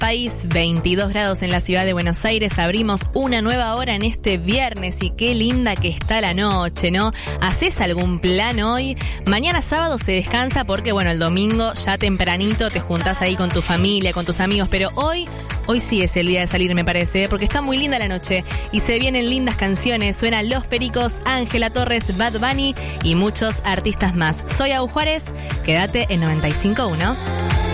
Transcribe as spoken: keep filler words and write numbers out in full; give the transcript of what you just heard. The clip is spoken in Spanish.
país, veintidós grados en la ciudad de Buenos Aires. Abrimos una nueva hora en este viernes y qué linda que está la noche, ¿no? ¿Hacés algún plan hoy? Mañana sábado se descansa porque, bueno, el domingo ya tempranito te juntás ahí con tu familia, con tus amigos, pero hoy... Hoy sí es el día de salir, me parece, porque está muy linda la noche y se vienen lindas canciones. Suenan Los Pericos, Ángela Torres, Bad Bunny y muchos artistas más. Soy Au Juárez, quédate en noventa y cinco punto uno.